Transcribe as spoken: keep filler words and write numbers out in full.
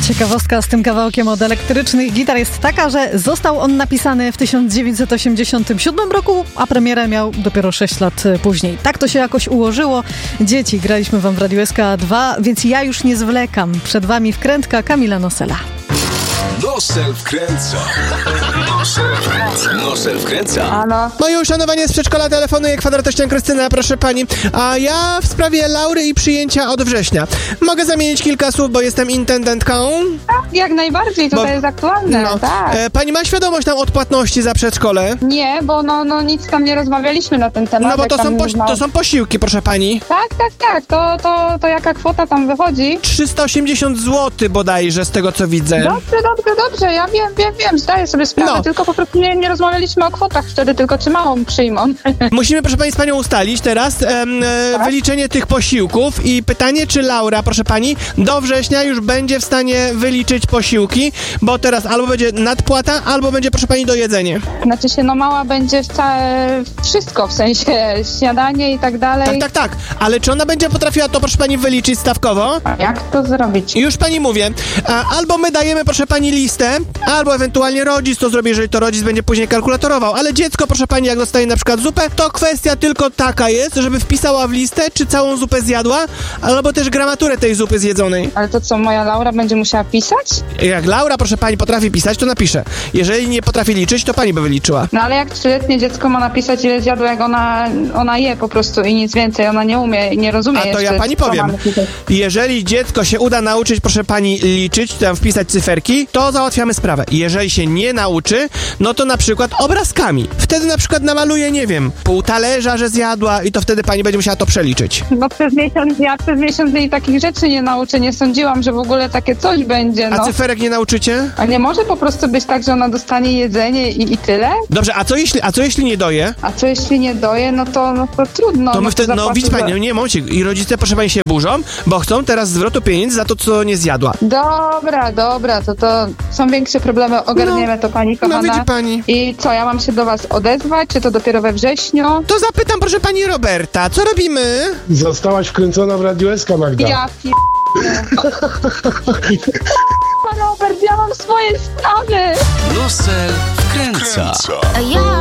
Ciekawostka z tym kawałkiem od elektrycznych gitar jest taka, że został on napisany w tysiąc dziewięćset osiemdziesiątym siódmym roku, a premierę miał dopiero sześć lat później. Tak to się jakoś ułożyło. Dzieci, graliśmy wam w Radiu S K dwa, więc ja już nie zwlekam. Przed wami wkrętka Kamila Nosela. Nosel wkręca. Nosel wkręca. Nosel wkręca. Halo? Moje uszanowanie z przedszkola telefonuje kwadratościan Krystyna, proszę pani. A ja w sprawie Laury i przyjęcia od września. Mogę zamienić kilka słów, bo jestem intendentką? Tak, jak najbardziej, to, Bo- to jest aktualne, No. tak. E, pani ma świadomość tam odpłatności za przedszkole? Nie, bo no, no nic tam nie rozmawialiśmy na ten temat. No bo jak to tam są, nie poś- rozmawia- to są posiłki, proszę pani. Tak, tak, tak, to, to, to jaka kwota tam wychodzi? trzysta osiemdziesiąt złotych bodajże, z tego co widzę. Dobrze, dobrze, dobrze, ja wiem, wiem, wiem, zdaję sobie sprawę, No. tylko po prostu nie, nie rozmawialiśmy o kwotach wtedy, tylko czy małą przyjmą. Musimy, proszę pani, z panią ustalić teraz em, e, Tak? wyliczenie tych posiłków i pytanie, czy Laura, proszę pani, do września już będzie w stanie wyliczyć posiłki, bo teraz albo będzie nadpłata, albo będzie, proszę pani, dojedzenie. Znaczy się, no mała będzie w całe, wszystko, w sensie śniadanie i tak dalej. Tak, tak, tak, ale czy ona będzie potrafiła to, proszę pani, wyliczyć stawkowo? A jak to zrobić? Już pani mówię, a, albo my dajemy, proszę pani, listę, albo ewentualnie rodzic to zrobi, jeżeli to rodzic będzie później kalkulatorował, ale dziecko, proszę pani, jak dostaje na przykład zupę, to kwestia tylko taka jest, żeby wpisała w listę, czy całą zupę zjadła, albo też gramaturę tej zupy zjedzonej. Ale to co, moja Laura będzie musiała pisać? Jak Laura, proszę pani, potrafi pisać, to napisze. Jeżeli nie potrafi liczyć, to pani by wyliczyła. No ale jak trzyletnie dziecko ma napisać, ile zjadło, jak ona, ona je po prostu i nic więcej, ona nie umie, nie rozumie A to jeszcze, ja pani co powiem. mamy pisać. Jeżeli dziecko się uda nauczyć, proszę pani, liczyć, tam wpisać cyferki, to załatwiamy sprawę. Jeżeli się nie nauczy, no to na przykład obrazkami. Wtedy na przykład namaluje, nie wiem, pół talerza, że zjadła i to wtedy pani będzie musiała to przeliczyć. No przez miesiąc, ja przez miesiąc jej takich rzeczy nie nauczę, nie sądziłam, że w ogóle takie coś będzie, A no. cyferek nie nauczycie? A nie może po prostu być tak, że ona dostanie jedzenie i, i tyle? Dobrze, a co jeśli, a co jeśli nie doje? A co jeśli nie doje, no to, no to trudno. To my no wtedy, no zapłacę widzi pani, za- no nie momencik. I rodzice, proszę pani, się burzą, bo chcą teraz zwrotu pieniędzy za to, co nie zjadła. Dobra, dobra, to to są większe problemy, ogarniemy No, to pani no kochana. widzi pani. I co, ja mam się do was odezwać, czy to dopiero we wrześniu? To zapytam, proszę pani Roberta, co robimy? Zostałaś wkręcona w Radiu S K, Magda. Ja pi... Robert, ja mam swoje sprawy! Nosel wkręca. A ja